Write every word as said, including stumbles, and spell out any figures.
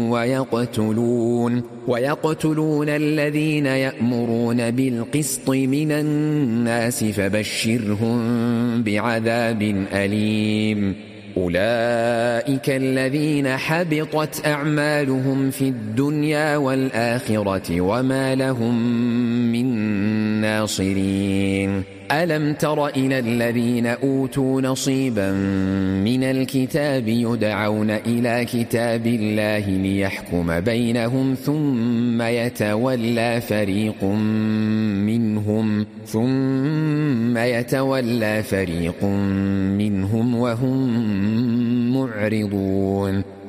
ويقتلون ويقتلون الذين يأمرون بالقسط من الناس فبشرهم بعذاب أليم. أولئك الذين حبطت أعمالهم في الدنيا والآخرة وما لهم من ناصرين. ألم تر إلى الذين أوتوا نصيبا من الكتاب يدعون إلى كتاب الله ليحكم بينهم ثم يتولى فريق منهم ثم يتولى فريق منهم وهم معرضون.